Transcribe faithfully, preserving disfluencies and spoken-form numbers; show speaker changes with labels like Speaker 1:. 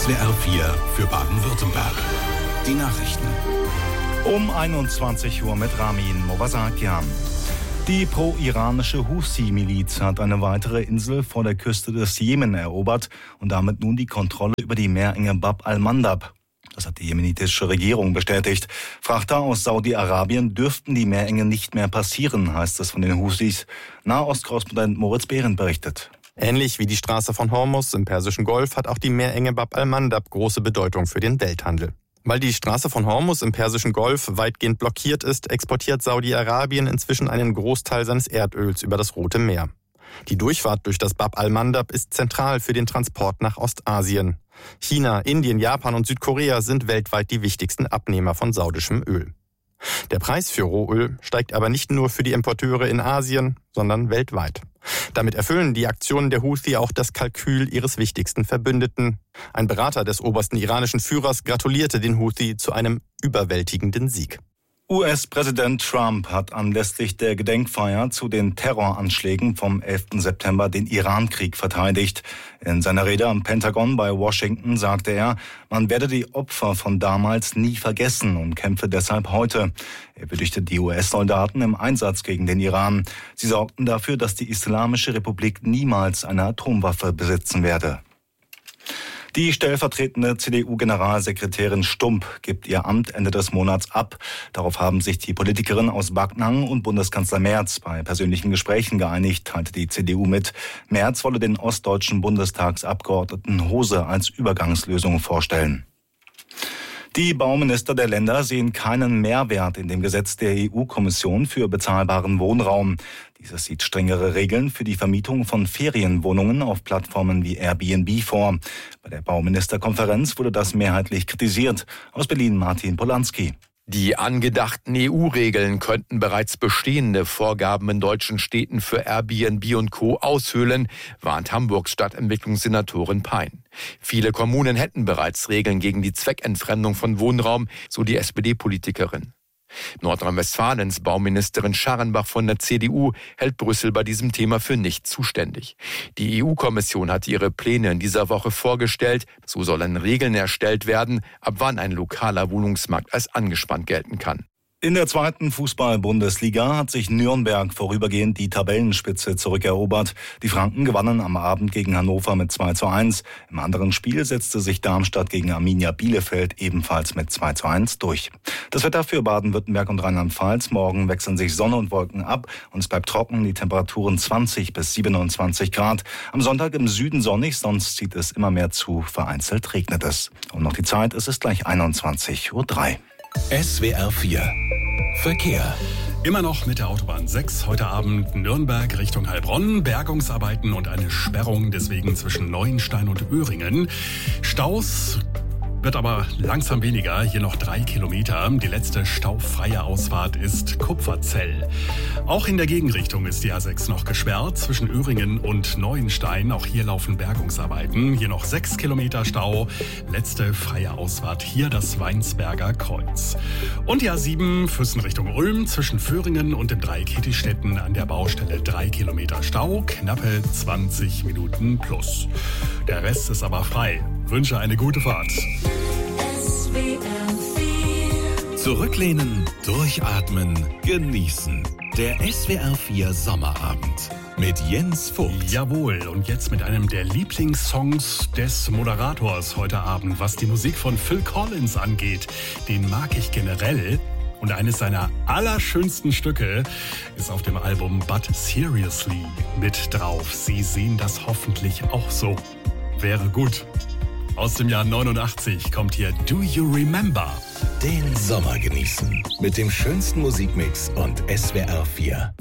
Speaker 1: S W R vier für Baden-Württemberg. Die Nachrichten.
Speaker 2: Um einundzwanzig Uhr mit Ramin Movasakian. Die pro-iranische Houthi-Miliz hat eine weitere Insel vor der Küste des Jemen erobert und damit nun die Kontrolle über die Meerenge Bab al-Mandab. Das hat die jemenitische Regierung bestätigt. Frachter aus Saudi-Arabien dürften die Meerenge nicht mehr passieren, heißt es von den Houthis. Nahostkorrespondent Moritz Behrendt berichtet.
Speaker 3: Ähnlich wie die Straße von Hormuz im Persischen Golf hat auch die Meerenge Bab al-Mandab große Bedeutung für den Welthandel. Weil die Straße von Hormuz im Persischen Golf weitgehend blockiert ist, exportiert Saudi-Arabien inzwischen einen Großteil seines Erdöls über das Rote Meer. Die Durchfahrt durch das Bab al-Mandab ist zentral für den Transport nach Ostasien. China, Indien, Japan und Südkorea sind weltweit die wichtigsten Abnehmer von saudischem Öl. Der Preis für Rohöl steigt aber nicht nur für die Importeure in Asien, sondern weltweit. Damit erfüllen die Aktionen der Houthi auch das Kalkül ihres wichtigsten Verbündeten. Ein Berater des obersten iranischen Führers gratulierte den Houthi zu einem überwältigenden Sieg.
Speaker 2: U S-Präsident Trump hat anlässlich der Gedenkfeier zu den Terroranschlägen vom elften September den Iran-Krieg verteidigt. In seiner Rede am Pentagon bei Washington sagte er, man werde die Opfer von damals nie vergessen und kämpfe deshalb heute. Er würdigte die U S-Soldaten im Einsatz gegen den Iran. Sie sorgten dafür, dass die Islamische Republik niemals eine Atomwaffe besitzen werde. Die stellvertretende C D U-Generalsekretärin Stump gibt ihr Amt Ende des Monats ab. Darauf haben sich die Politikerin aus Backnang und Bundeskanzler Merz bei persönlichen Gesprächen geeinigt, teilte die C D U mit. Merz wolle den ostdeutschen Bundestagsabgeordneten Hose als Übergangslösung vorstellen. Die Bauminister der Länder sehen keinen Mehrwert in dem Gesetz der E U-Kommission für bezahlbaren Wohnraum. Dieses sieht strengere Regeln für die Vermietung von Ferienwohnungen auf Plattformen wie Airbnb vor. Bei der Bauministerkonferenz wurde das mehrheitlich kritisiert. Aus Berlin Martin Polanski.
Speaker 4: Die angedachten E U-Regeln könnten bereits bestehende Vorgaben in deutschen Städten für Airbnb und Co. aushöhlen, warnt Hamburgs Stadtentwicklungssenatorin Pein. Viele Kommunen hätten bereits Regeln gegen die Zweckentfremdung von Wohnraum, so die S P D-Politikerin. Nordrhein-Westfalens Bauministerin Scharrenbach von der C D U hält Brüssel bei diesem Thema für nicht zuständig. Die E U-Kommission hat ihre Pläne in dieser Woche vorgestellt. So sollen Regeln erstellt werden, ab wann ein lokaler Wohnungsmarkt als angespannt gelten kann.
Speaker 2: In der zweiten Fußball-Bundesliga hat sich Nürnberg vorübergehend die Tabellenspitze zurückerobert. Die Franken gewannen am Abend gegen Hannover mit zwei zu eins. Im anderen Spiel setzte sich Darmstadt gegen Arminia Bielefeld ebenfalls mit zwei zu eins durch. Das Wetter für Baden-Württemberg und Rheinland-Pfalz. Morgen wechseln sich Sonne und Wolken ab und es bleibt trocken. Die Temperaturen zwanzig bis siebenundzwanzig Grad. Am Sonntag im Süden sonnig, sonst zieht es immer mehr zu. Vereinzelt regnet es. Und noch die Zeit, es ist gleich einundzwanzig Uhr drei.
Speaker 1: S W R vier Verkehr.
Speaker 5: Immer noch mit der Autobahn sechs. Heute Abend Nürnberg Richtung Heilbronn. Bergungsarbeiten und eine Sperrung deswegen zwischen Neuenstein und Öhringen. Staus wird aber langsam weniger. Hier noch drei Kilometer. Die letzte staufreie Ausfahrt ist Kupferzell. Auch in der Gegenrichtung ist die A sechs noch gesperrt zwischen Öhringen und Neuenstein. Auch hier laufen Bergungsarbeiten. Hier noch sechs Kilometer Stau. Letzte freie Ausfahrt hier das Weinsberger Kreuz. Und die A sieben Füssen Richtung Ulm zwischen Föhringen und dem Dreieck Hittistetten an der Baustelle drei Kilometer Stau. Knappe zwanzig Minuten plus. Der Rest ist aber frei. Wünsche eine gute Fahrt.
Speaker 1: Zurücklehnen, durchatmen, genießen. Der S W R vier Sommerabend mit Jens Vogt.
Speaker 5: Jawohl, und jetzt mit einem der Lieblingssongs des Moderators heute Abend, was die Musik von Phil Collins angeht. Den mag ich generell. Und eines seiner allerschönsten Stücke ist auf dem Album But Seriously mit drauf. Sie sehen das hoffentlich auch so. Wäre gut. Aus dem Jahr neunundachtzig kommt hier Do You Remember?
Speaker 1: Den Sommer genießen mit dem schönsten Musikmix und S W R vier.